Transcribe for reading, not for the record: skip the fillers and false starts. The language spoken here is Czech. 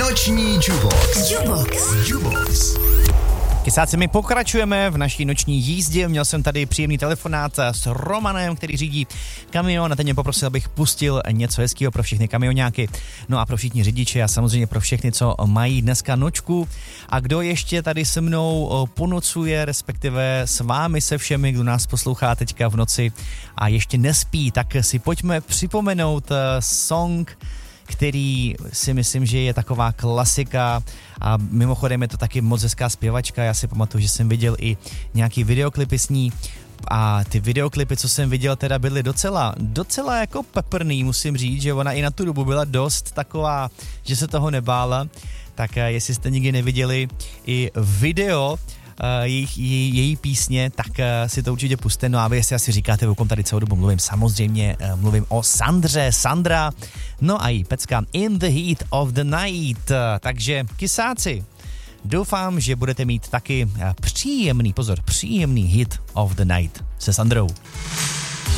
Noční Jubox. Kysáci, my pokračujeme v naší noční jízdě. Měl jsem tady příjemný telefonát s Romanem, který řídí kamion, a teď mě poprosil, abych pustil něco hezkého pro všechny kamionáky, no a pro všichni řidiče a samozřejmě pro všechny, co mají dneska nočku. A kdo ještě tady se mnou ponocuje, respektive s vámi se všemi, kdo nás poslouchá teďka v noci a ještě nespí, tak si pojďme připomenout song, který si myslím, že je taková klasika a mimochodem je to taky moc hezká zpěvačka. Já si pamatuju, že jsem viděl i nějaký videoklipy s ní a ty videoklipy, co jsem viděl, teda byly docela jako peprný, musím říct, že ona i na tu dobu byla dost taková, že se toho nebála. Tak jestli jste nikdy neviděli i video její písně, tak si to určitě puste. No a vy si asi říkáte, o kom tady celou dobu mluvím. Samozřejmě mluvím o Sandra, no a její pecka In the Heat of the Night. Takže kysáci, doufám, že budete mít taky příjemný hit of the night se Sandrou.